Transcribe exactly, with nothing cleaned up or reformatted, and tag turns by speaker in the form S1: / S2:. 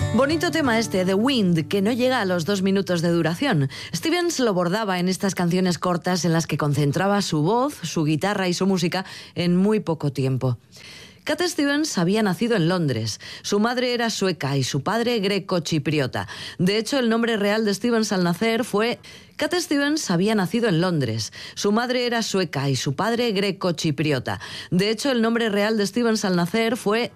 S1: Bonito tema este, The Wind, que no llega a los dos minutos de duración. Stevens lo bordaba en estas canciones cortas en las que concentraba su voz, su guitarra y su música en muy poco tiempo. Cat Stevens había nacido en Londres. Su madre era sueca y su padre greco-chipriota. De hecho, el nombre real de Stevens al nacer fue... Cat Stevens había nacido en Londres. Su madre era sueca y su padre greco-chipriota. De hecho, el nombre real de Stevens al nacer fue